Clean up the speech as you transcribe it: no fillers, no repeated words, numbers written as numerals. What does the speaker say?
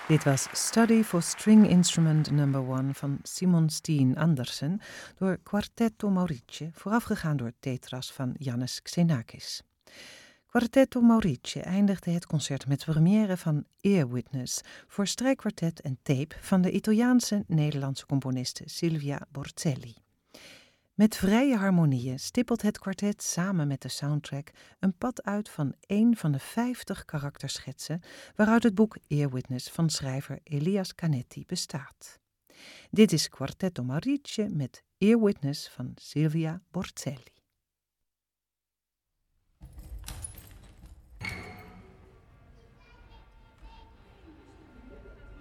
Dit was Study for String Instrument No. 1 van Simon Steen Andersen door Quartetto Maurice, voorafgegaan door Tetras van Yannis Xenakis. Quartetto Maurice eindigde het concert met première van Earwitness voor strijkkwartet en tape van de Italiaanse-Nederlandse componiste Silvia Borzelli. Met vrije harmonieën stippelt het kwartet samen met de soundtrack een pad uit van één van de 50 karakterschetsen waaruit het boek Earwitness van schrijver Elias Canetti bestaat. Dit is Quartetto Maurice met Earwitness van Silvia Borzelli.